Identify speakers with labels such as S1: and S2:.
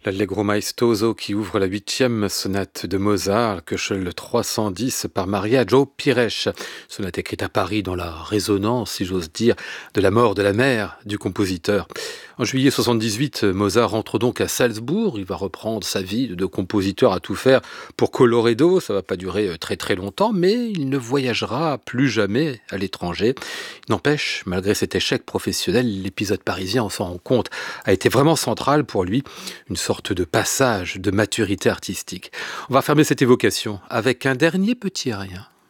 S1: L'Allegro maestoso qui ouvre la 8e sonate de Mozart, Köchel 310 par Maria-Jo Pires. Sonate écrite à Paris dans la résonance, si j'ose dire, de la mort de la mère du compositeur. En juillet 78, Mozart rentre donc à Salzbourg. Il va reprendre sa vie de compositeur à tout faire pour Colloredo. Ça va pas durer très très longtemps, mais il ne voyagera plus jamais à l'étranger. N'empêche, malgré cet échec professionnel, l'épisode parisien, on s'en rend compte, a été vraiment central pour lui. Une sorte de passage de maturité artistique. On va fermer cette évocation avec un dernier petit rien.